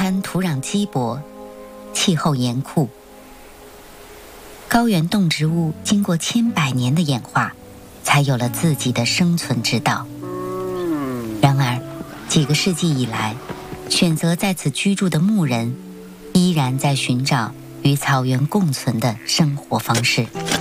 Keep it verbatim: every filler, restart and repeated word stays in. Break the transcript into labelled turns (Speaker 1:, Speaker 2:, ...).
Speaker 1: 滩土壤稀薄，气候严酷。高原动植物经过千百年的演化，才有了自己的生存之道。然而，几个世纪以来，选择在此居住的牧人，依然在寻找与草原共存的生活方式。